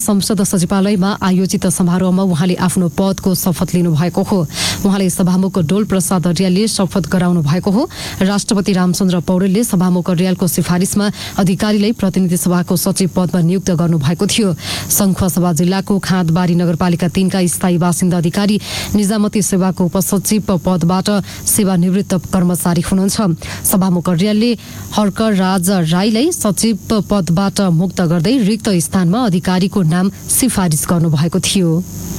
संसद सचिवालयमा आयोजित समारोहमा उहाँले आफ्नो पदको शपथ लिनुभएको हो। उहाँले सभामुख डोल प्रसाद अर्यालले शपथ गराउनु भएको हो। राष्ट्रपति रामचन्द्र पौडेलले सभामुख अर्यालको सिफारिसमा अधिकारीलाई प्रतिनिधि सभाको सचिव पदमा नियुक्त गर्नुभएको थियो। सङ्खुवासभा जिल्लाको खाँदबारी नगरपालिका 3 का स्थायी बासिन्दा अधिकारी निजामती सेवाको उपसचिव पदबाट सेवानिवृत्त कर्मचारी हुनुहुन्छ। सभामुख अर्यालले हर्कर राज राईलाई सचिव पदबाट मुक्त गर्दै रिक्त स्थानमा अधिकारीको नाम सिफारिस गर्नुभएको थियो।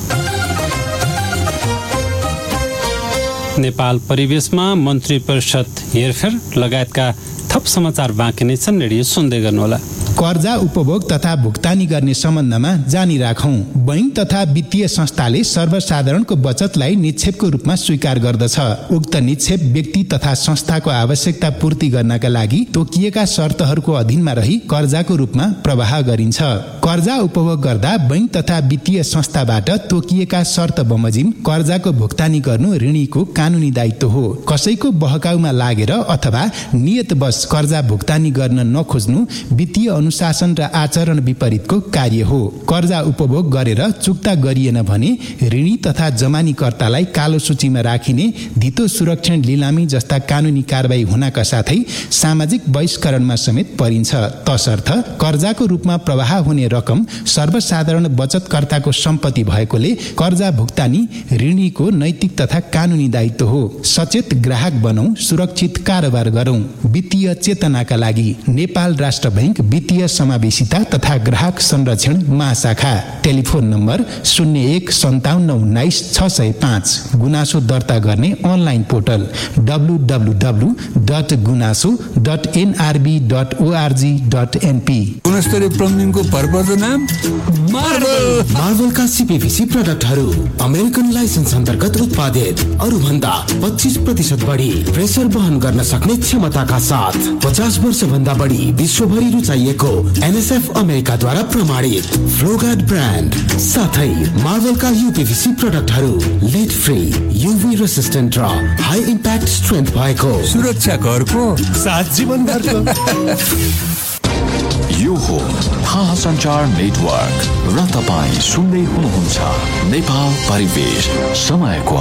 नेपाल परिवेशमा मन्त्री परिषद हेरफेर लगायतका थप समाचार बाँकी नै छन्। रेडियो सुन्दै गर्नुहोला। कर्जा उपभोग तथा भुक्तानी गर्ने सम्बन्धमा जानी राखौं। बैंक तथा वित्तीय संस्थाले सर्वसाधारणको बचतलाई निक्षेपको रूपमा स्वीकार गर्दछ। उक्त निक्षेप व्यक्ति तथा संस्थाको आवश्यकता पूर्ति गर्नका लागि तोकिएका शर्तहरूको अधीनमा रही कर्जाको रूपमा प्रवाह गरिन्छ। कर्जा उपभोग गर्दा बैंक तथा वित्तीय संस्थाबाट तोकिएका शर्त बमोजिम कर्जाको भुक्तानी गर्नु ऋणीको कानूनी दायित्व हो। कसैको बहकाउमा लागेर अथवा नियतवश कर्जा भुक्तानी गर्न नखोज्नु वित्तीय अनुशासन र आचरण विपरीतको कार्य हो। कर्जा उपभोग गरेर चुक्ता गरिएन भने ऋणी तथा जमानीकर्तालाई कालो सूचीमा राखिने, धितो सुरक्षण लिलामी जस्ता कानूनी कारबाही हुनका साथै सामाजिक बहिष्करणमा समेत परिन्छ। तसर्थ कर्जाको रूपमा प्रवाह हुने रकम सर्वसाधारण बचतकर्ताको सम्पत्ति भएकोले कर्जा भुक्तानी ऋणीको नैतिक तथा कानूनी दायित्व हो। सचेत ग्राहक बनौं, सुरक्षित कारोबार गरौं। वित्तीय चेतनाका लागि नेपाल राष्ट्र बैंक वित्तीय समावेशिता तथा ग्राहक संरक्षण महाशाखा। Telephone number 0157199605। गुनासो दर्ता गर्ने अनलाइन पोर्टल www.gunaso.nrb.org.np। गुणस्तरीय प्लम्बिङको भरपर्दो नाम मार्वलका सीपीभीसी प्रडक्टहरू अमेरिकन लाइसेन्स अन्तर्गत उत्पादित, अरू भन्दा 25% बढी प्रेसर वहन गर्न सक्ने क्षमताका साथ 50 वर्ष भन्दा बढी विश्वभरि रुचाइएको NSF अमेरिकाद्वारा प्रमाणित फ्लोगार्ड ब्रान्ड साथै मार्वलका यूपीभीसी प्रडक्टहरू लेड फ्री, यूभी रेसिस्टेन्ट र हाई इम्प्याक्ट स्ट्रेन्थ भएको सुरक्षा घरको साथ जीवन घरको। यो हो थाहा सञ्चार नेटवर्क र तपाईँ सुन्दै हुनुहुन्छ नेपाल परिवेश, समयको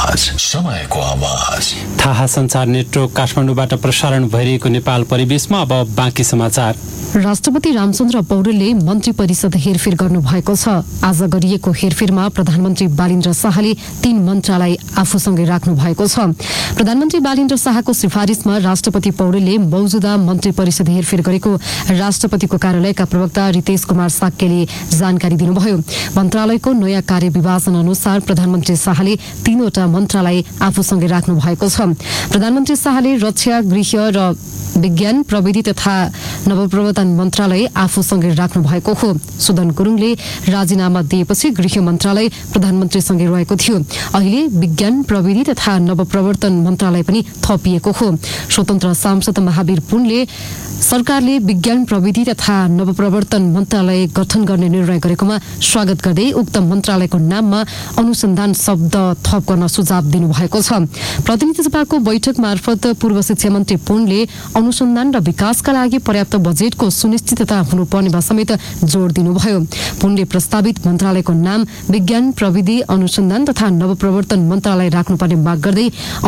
आवाज। थाहा सञ्चार नेटवर्क काठमाडौँबाट प्रसारण भइरहेको नेपाल परिवेशमा अब बाँकी समाचार। राष्ट्रपति रामचन्द्र पौडेलले मन्त्री परिषद हेरफेर गर्नु भएको छ। आज गरिएको हेरफेरमा प्रधानमन्त्री बालिन्द्र शाहले 3 मन्त्रालय आफूसँगै राख्नु भएको छ। प्रधानमन्त्री बालिन्द्र शाहको सिफारिसमा राष्ट्रपति पौडेलले मौजूदा मन्त्री परिषद हेरफेर गरेको राष्ट्रपतिको कार्यालयका प्रवक्ता रितेश कुमार साक्यले जानकारी दिनुभयो। मन्त्रालयको नयाँ कार्य विभाजन अनुसार प्रधानमन्त्री शाहले 3 वटा मन्त्रालय आफूसँगै राख्नु भएको छ। प्रधानमन्त्री शाहले रक्षा, गृह र विज्ञान प्रविधि तथा नवप्रवर्तन मन्त्रालय आफूसँगै राख्नु भएको हो। सुदन गुरुङले राजीनामा दिएपछि गृह मन्त्रालय प्रधानमन्त्रीसँगै रहेको थियो। अहिले विज्ञान प्रविधि तथा नवप्रवर्तन मन्त्रालय पनि थपिएको हो। स्वतन्त्र सांसद महावीर पुनले सरकारले विज्ञान प्रविधि तथा नवप्रवर्तन मन्त्रालय गठन गर्ने निर्णय गरेकोमा स्वागत गर्दै उक्त मन्त्रालयको नाममा अनुसन्धान शब्द थप गर्न सुझाव दिनुभएको छ। प्रतिनिधि सभाको बैठक मार्फत पूर्व शिक्षा मन्त्री पुनले अनुसन्धान र विकासका लागि पर्याप्त बजेटको सुनिश्चितता हुनुपर्नेमा समेत जोड दिनुभयो। पुनले प्रस्तावित मन्त्रालयको नाम विज्ञान प्रविधि अनुसन्धान तथा नवप्रवर्तन मन्त्रालय राख्नुपर्ने माग गर्दै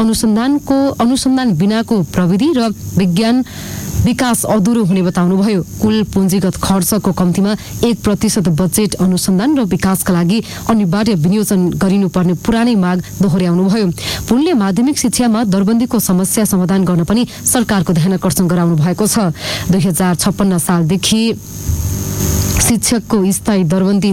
अनुसन्धान बिनाको प्रविधि र विज्ञान विकास अधुरो हुने बताउनुभयो। कुल पुँजीगत खर्चको कम्तीमा 1% बजेट अनुसन्धान र विकासका लागि अनिवार्य विनियोजन गरिनुपर्ने पुरानै माग दोहोर्याउनुभयो। पुनले माध्यमिक शिक्षामा दरबन्दीको समस्या समाधान गर्न पनि सरकारको ध्यानकर्षण गराउनु भएको छ। 2056 सालदेखि शिक्षकको स्थायी दरबन्दी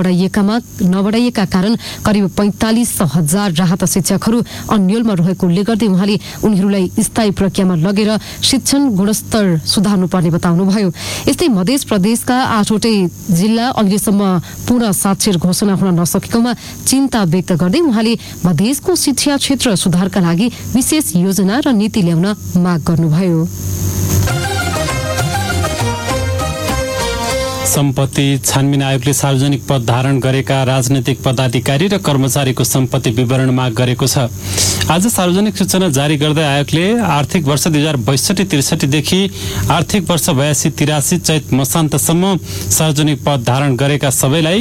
नबढाइएका कारण करिब 45,000 राहत शिक्षकहरू अन्यलमा रहेको उल्लेख गर्दै उहाँले उनीहरूलाई स्थायी प्रक्रियामा लगेर शिक्षण गुणस्तर सुधार्नुपर्ने बताउनुभयो। यस्तै मध्य प्रदेशका 8वटै जिल्ला अहिलेसम्म पूर्ण साक्षर घोषणा हुन नसकेकोमा चिन्ता व्यक्त गर्दै उहाँले मधेसको शिक्षा क्षेत्र सुधारका लागि विशेष योजना र नीति ल्याउन माग गर्नुभयो। सम्पत्ति छानबिन आयोगले सार्वजनिक पद धारण गरेका राजनैतिक पदाधिकारी र कर्मचारीको सम्पत्ति विवरण माग गरेको छ। आज सार्वजनिक सूचना जारी गर्दै आयोगले आर्थिक वर्ष 2062-63 देखि आर्थिक वर्ष 82-83 चैत मसान्तसम्म सार्वजनिक पद धारण गरेका सबैलाई